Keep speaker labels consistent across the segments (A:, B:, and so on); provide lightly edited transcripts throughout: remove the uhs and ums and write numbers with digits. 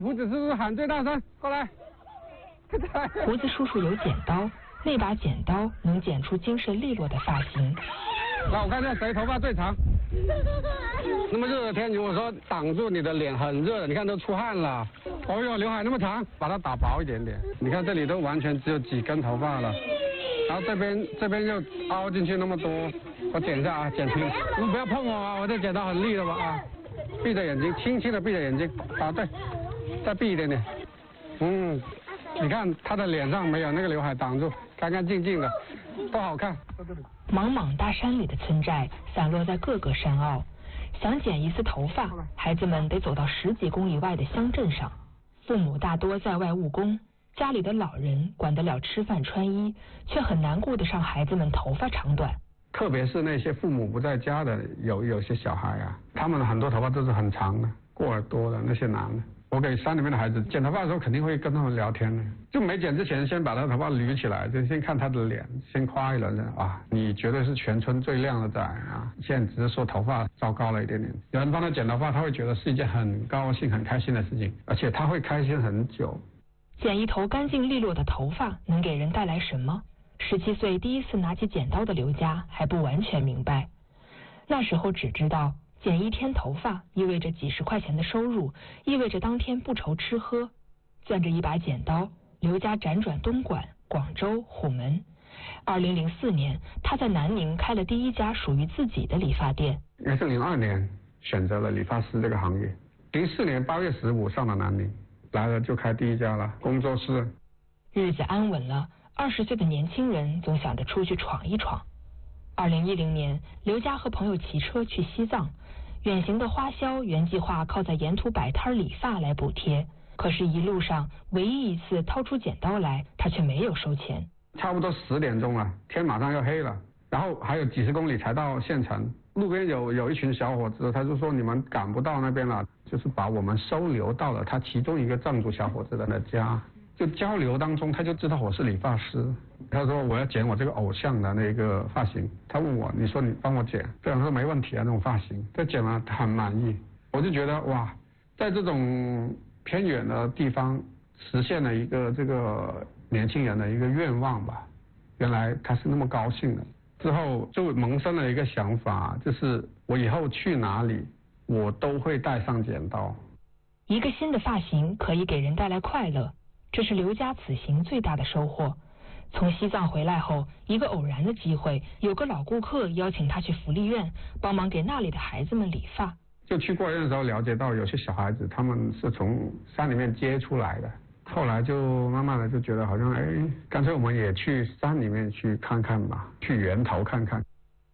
A: 胡子叔叔喊最大声，过来。
B: 胡子叔叔有剪刀，那把剪刀能剪出精神利落的发型。
A: 那我看一下谁头发最长。那么热的天，如果说挡住你的脸很热的，你看都出汗了。哦哟，刘海那么长，把它打薄一点点。你看这里都完全只有几根头发了，然后这边又凹进去那么多，我剪一下啊，剪平。你不要碰我啊，我这剪刀很利的吧啊。闭着眼睛，轻轻的闭着眼睛啊，对，再闭一点点。你看他的脸上没有那个刘海挡住，干干净净的，多好看。
B: 茫茫大山里的村寨散落在各个山坳，想剪一丝头发，孩子们得走到10几公里外的乡镇上。父母大多在外务工，家里的老人管得了吃饭穿衣，却很难顾得上孩子们头发长短。
A: 特别是那些父母不在家的，有些小孩啊，他们很多头发都是很长的，过耳朵的那些男的。我给山里面的孩子剪头发的时候，肯定会跟他们聊天的。就没剪之前，先把他头发捋起来，就先看他的脸，先夸一轮啊，你绝对是全村最靓的仔啊！现在只是说头发糟糕了一点点，有人帮他剪头发，他会觉得是一件很高兴、很开心的事情，而且他会开心很久。
B: 剪一头干净利落的头发能给人带来什么？17岁第一次拿起剪刀的刘家还不完全明白，那时候只知道剪一天头发意味着几十块钱的收入，意味着当天不愁吃喝。攥着一把剪刀，刘家辗转东莞、广州、虎门。2004年，他在南宁开了第一家属于自己的理发店。
A: 应该是02年选择了理发师这个行业，04年8月15上了南宁，来了就开第一家了工作室。
B: 日子安稳了，20岁的年轻人总想着出去闯一闯。2010年，刘家和朋友骑车去西藏，远行的花销原计划靠在沿途摆摊理发来补贴，可是一路上唯一一次掏出剪刀来，他却没有收钱。
A: 差不多10点钟了，天马上要黑了，然后还有几十公里才到县城。路边有一群小伙子，他就说你们赶不到那边了，就是把我们收留到了他其中一个藏族小伙子的家。就交流当中，他就知道我是理发师。他说我要剪我这个偶像的那个发型，他问我，你说你帮我剪，这样说没问题啊，那种发型，他剪了他很满意。我就觉得哇，在这种偏远的地方实现了一个这个年轻人的一个愿望吧。原来他是那么高兴的。之后就萌生了一个想法，就是我以后去哪里，我都会带上剪刀。
B: 一个新的发型可以给人带来快乐。这是刘家此行最大的收获。从西藏回来后，一个偶然的机会，有个老顾客邀请他去福利院帮忙给那里的孩子们理发。
A: 就去过院的时候了解到，有些小孩子他们是从山里面接出来的，后来就慢慢的就觉得好像干脆我们也去山里面去看看吧，去源头看看。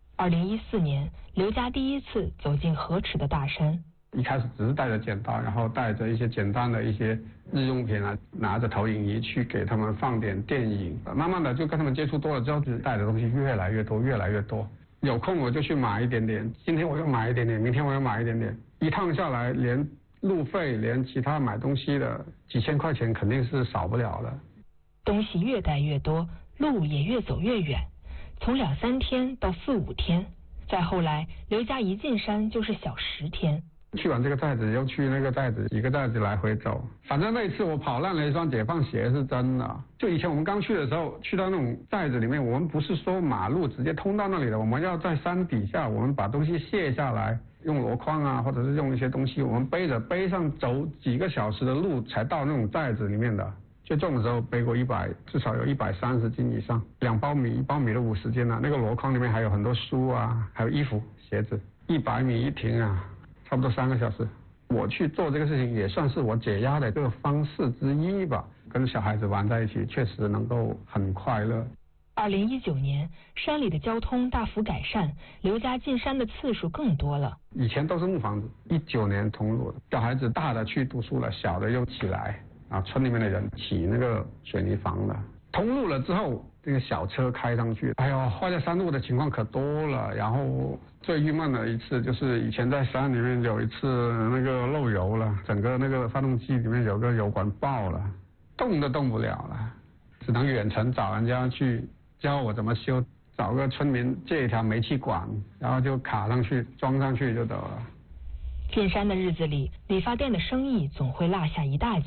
B: 2014年，刘家第一次走进河池的大山。
A: 一开始只是带着剪刀，然后带着一些简单的一些日用品啊，拿着投影仪去给他们放点电影。慢慢的就跟他们接触多了之后，带的东西越来越多，越来越多。有空我就去买一点点，今天我又买一点点，明天我又买一点点。一趟下来，连路费，连其他买东西的几千块钱肯定是少不了的。
B: 东西越带越多，路也越走越远，从2、3天到4、5天，再后来，刘家一进山就是小10天。
A: 去完这个寨子又去那个寨子，一个寨子来回走。反正那一次我跑烂了一双解放鞋是真的。就以前我们刚去的时候，去到那种寨子里面，我们不是说马路直接通到那里的，我们要在山底下，我们把东西卸下来，用箩筐啊，或者是用一些东西，我们背上走几个小时的路才到那种寨子里面的。最重的时候背过至少有130斤以上，2包米，1包米的50斤啊。那个箩筐里面还有很多书啊，还有衣服、鞋子。100米一停啊。差不多3个小时，我去做这个事情也算是我解压的这个方式之一吧。跟小孩子玩在一起，确实能够很快乐。
B: 2019年，山里的交通大幅改善，刘家进山的次数更多了。
A: 以前都是木房子，19年通路的，小孩子大的去读书了，小的又起来啊，村里面的人起那个水泥房了。通路了之后，这个小车开上去，哎呦，坏在山路的情况可多了。然后最郁闷的一次就是以前在山里面有一次那个漏油了，整个那个发动机里面有个油管爆了，动都动不了了，只能远程找人家去教我怎么修，找个村民借一条煤气管，然后就卡上去装上去就得了。
B: 进山的日子里，理发店的生意总会落下一大截。